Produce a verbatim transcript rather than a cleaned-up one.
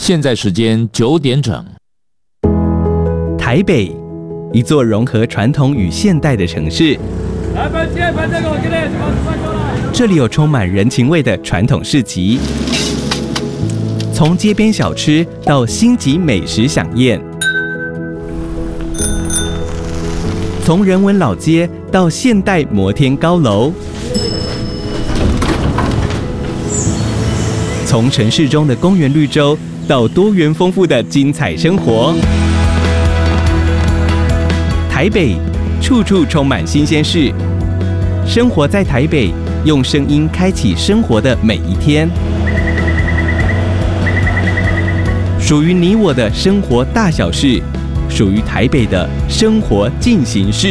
现在时间九点整。 台北，一座融合传统与现代的城市。这里有充满人情味的传统市集，从街边小吃到星级美食飨宴，从人文老街到现代摩天高楼，从城市中的公园绿洲到多元丰富的精彩生活。台北，处处充满新鲜事。生活在台北，用声音开启生活的每一天。属于你我的生活大小事，属于台北的生活进行式。